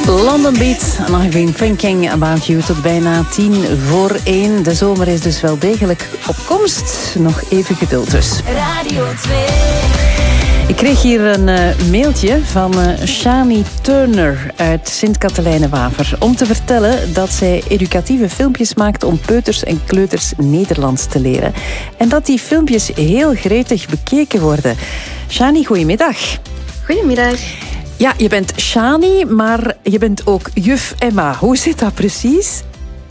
London Beat, and I've been thinking about you, tot bijna 1:50. De zomer is dus wel degelijk op komst. Nog even geduld dus. Radio 2. Ik kreeg hier een mailtje van Shani Turner uit Sint-Katelijne-Waver om te vertellen dat zij educatieve filmpjes maakt om peuters en kleuters Nederlands te leren. En dat die filmpjes heel gretig bekeken worden. Shani, goedemiddag. Goedemiddag. Ja, je bent Shani, maar je bent ook juf Emma. Hoe zit dat precies?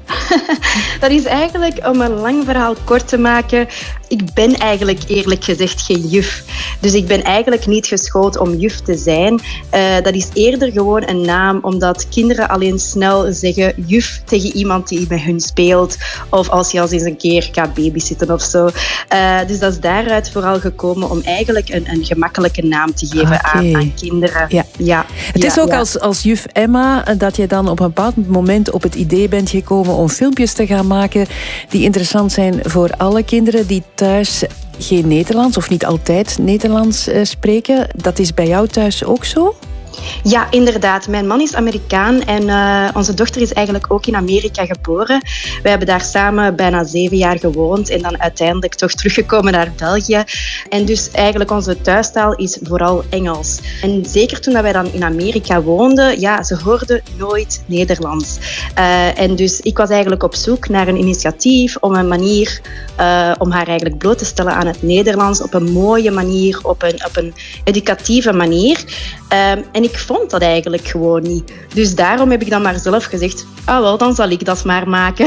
Dat is eigenlijk, om een lang verhaal kort te maken, ik ben eigenlijk eerlijk gezegd geen juf. Dus ik ben eigenlijk niet geschoold om juf te zijn. Dat is eerder gewoon een naam, omdat kinderen alleen snel zeggen juf tegen iemand die met hun speelt. Of als je al eens een keer gaat babysitten of zo. Dus dat is daaruit vooral gekomen om eigenlijk een gemakkelijke naam te geven aan kinderen. Ja. Het is ook als juf Emma dat je dan op een bepaald moment op het idee bent gekomen om filmpjes te gaan maken die interessant zijn voor alle kinderen die thuis geen Nederlands of niet altijd Nederlands spreken. Dat is bij jou thuis ook zo? Ja, inderdaad. Mijn man is Amerikaan en onze dochter is eigenlijk ook in Amerika geboren. We hebben daar samen bijna 7 jaar gewoond en dan uiteindelijk toch teruggekomen naar België. En dus eigenlijk onze thuistaal is vooral Engels. En zeker toen wij dan in Amerika woonden, ja, ze hoorden nooit Nederlands. En dus ik was eigenlijk op zoek naar een initiatief om een manier om haar eigenlijk bloot te stellen aan het Nederlands op een mooie manier, op een educatieve manier. En ik vond dat eigenlijk gewoon niet. Dus daarom heb ik dan maar zelf gezegd, wel, dan zal ik dat maar maken.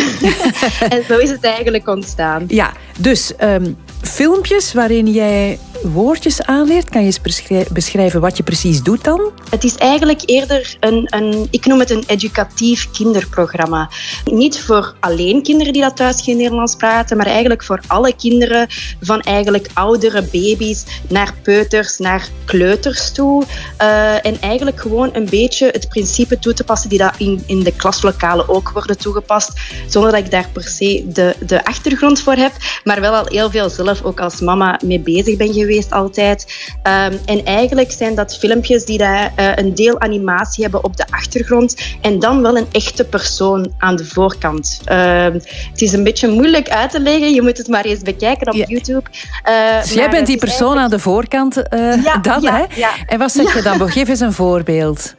En zo is het eigenlijk ontstaan. Ja, dus filmpjes waarin jij woordjes aanleert. Kan je eens beschrijven wat je precies doet dan? Het is eigenlijk eerder ik noem het een educatief kinderprogramma. Niet voor alleen kinderen die dat thuis geen Nederlands praten, maar eigenlijk voor alle kinderen, van eigenlijk oudere baby's naar peuters, naar kleuters toe. En eigenlijk gewoon een beetje het principe toe te passen die dat in de klaslokalen ook worden toegepast, zonder dat ik daar per se de achtergrond voor heb, maar wel al heel veel zelf ook als mama mee bezig ben geweest altijd. En eigenlijk zijn dat filmpjes die daar een deel animatie hebben op de achtergrond en dan wel een echte persoon aan de voorkant. Het is een beetje moeilijk uit te leggen. Je moet het maar eens bekijken op YouTube. Dus jij bent die persoon aan de voorkant dan, hè? Ja. En wat zeg je dan? Geef eens een voorbeeld.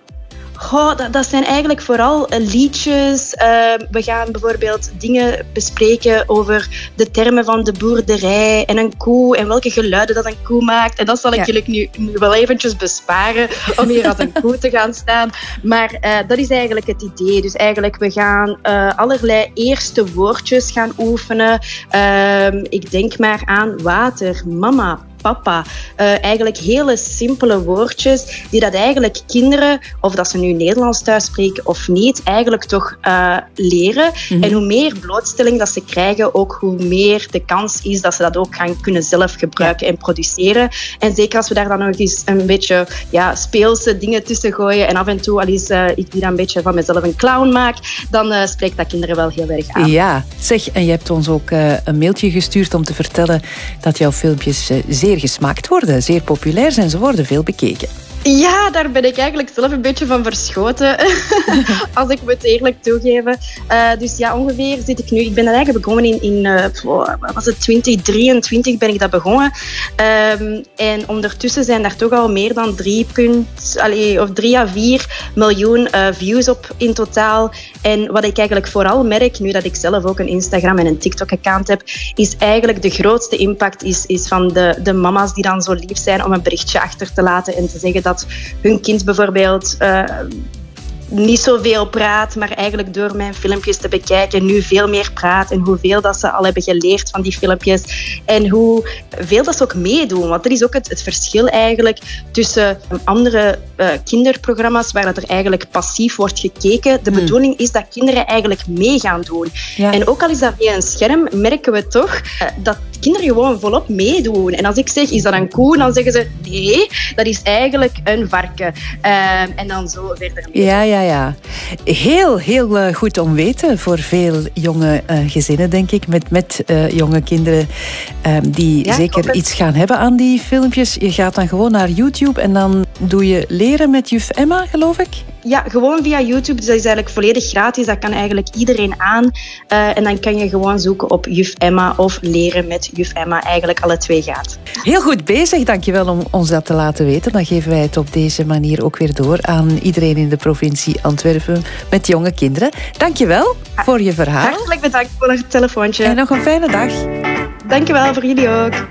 Dat zijn eigenlijk vooral liedjes. We gaan bijvoorbeeld dingen bespreken over de termen van de boerderij en een koe en welke geluiden dat een koe maakt. En dat zal ik jullie nu wel eventjes besparen om hier als een koe te gaan staan. Maar dat is eigenlijk het idee. Dus eigenlijk we gaan allerlei eerste woordjes gaan oefenen. Ik denk maar aan water, mama, papa. Eigenlijk hele simpele woordjes die dat eigenlijk kinderen, of dat ze nu Nederlands thuis spreken of niet, eigenlijk toch leren. En hoe meer blootstelling dat ze krijgen, ook hoe meer de kans is dat ze dat ook gaan kunnen zelf gebruiken en produceren. En zeker als we daar dan nog eens een beetje speelse dingen tussen gooien en af en toe, al eens ik die dan een beetje van mezelf een clown maak, dan spreekt dat kinderen wel heel erg aan. Ja, zeg, en je hebt ons ook een mailtje gestuurd om te vertellen dat jouw filmpjes zeer gesmaakt worden, zeer populair zijn, ze worden veel bekeken. Ja, daar ben ik eigenlijk zelf een beetje van verschoten, als ik moet eerlijk toegeven. Dus ja, ongeveer zit ik nu... Ik ben dat eigenlijk begonnen in 2023 ben ik dat begonnen. En ondertussen zijn daar toch al meer dan 3 à 4 miljoen views op in totaal. En wat ik eigenlijk vooral merk, nu dat ik zelf ook een Instagram en een TikTok-account heb, is eigenlijk de grootste impact is van de mama's die dan zo lief zijn om een berichtje achter te laten en te zeggen dat hun kind bijvoorbeeld niet zoveel praat, maar eigenlijk door mijn filmpjes te bekijken nu veel meer praat en hoeveel dat ze al hebben geleerd van die filmpjes en hoeveel dat ze ook meedoen. Want er is ook het verschil eigenlijk tussen andere kinderprogramma's waar dat er eigenlijk passief wordt gekeken. De bedoeling is dat kinderen eigenlijk mee gaan doen. Ja. En ook al is dat via een scherm, merken we toch dat kinderen gewoon volop meedoen. En als ik zeg, is dat een koe? Dan zeggen ze, nee, dat is eigenlijk een varken. En dan zo verder mee. Ja. Heel goed om weten voor veel jonge gezinnen, denk ik. Met jonge kinderen die zeker iets gaan hebben aan die filmpjes. Je gaat dan gewoon naar YouTube en dan doe je leren met juf Emma, geloof ik? ja, gewoon via YouTube. Dus dat is eigenlijk volledig gratis. Dat kan eigenlijk iedereen aan. En dan kan je gewoon zoeken op Juf Emma of leren met Juf Emma. Eigenlijk alle twee gaat. Heel goed bezig. Dankjewel om ons dat te laten weten. Dan geven wij het op deze manier ook weer door aan iedereen in de provincie Antwerpen met jonge kinderen. Dankjewel voor je verhaal. Hartelijk bedankt voor het telefoontje. En nog een fijne dag. Dankjewel voor jullie ook.